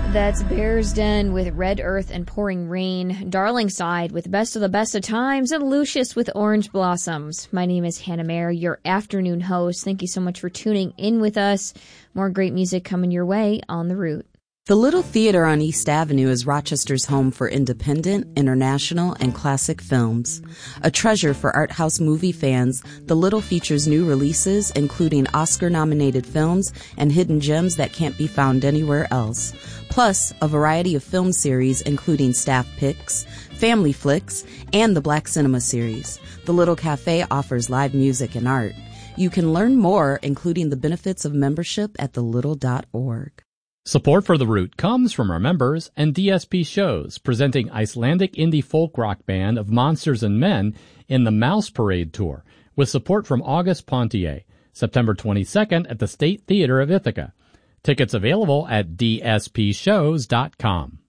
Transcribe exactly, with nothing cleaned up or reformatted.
That's Bear's Den with Red Earth and Pouring Rain, Darlingside with Best of the Best of Times, and Lucius with Orange Blossoms. My name is Hannah Mayer, your afternoon host. Thank you so much for tuning in with us. More great music coming your way on The Root. The Little Theater on East Avenue is Rochester's home for independent, international, and classic films. A treasure for art house movie fans, The Little features new releases, including Oscar-nominated films and hidden gems that can't be found anywhere else. Plus, a variety of film series, including staff picks, family flicks, and the Black Cinema series. The Little Cafe offers live music and art. You can learn more, including the benefits of membership, at the little dot org. Support for The Root comes from our members and D S P Shows, presenting Icelandic indie folk rock band of Monsters and Men in the Mouse Parade Tour, with support from August Pontier, September twenty-second at the State Theater of Ithaca. Tickets available at d s p shows dot com.